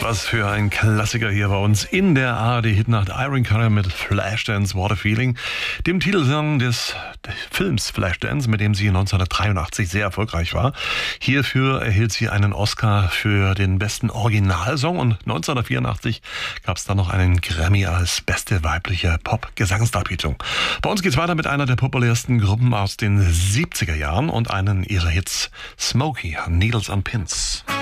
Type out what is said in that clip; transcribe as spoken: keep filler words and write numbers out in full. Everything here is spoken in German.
Was für ein Klassiker hier bei uns in der A R D-Hitnacht. Irene Cara mit Flashdance, What a Feeling, dem Titelsong des Films Flashdance, mit dem sie neunzehnhundertdreiundachtzig sehr erfolgreich war. Hierfür erhielt sie einen Oscar für den besten Originalsong und neunzehnhundertvierundachtzig gab es dann noch einen Grammy als beste weibliche Pop-Gesangsdarbietung. Bei uns geht's weiter mit einer der populärsten Gruppen aus den siebziger Jahren und einen ihrer Hits, Smokey, Needles on Pins.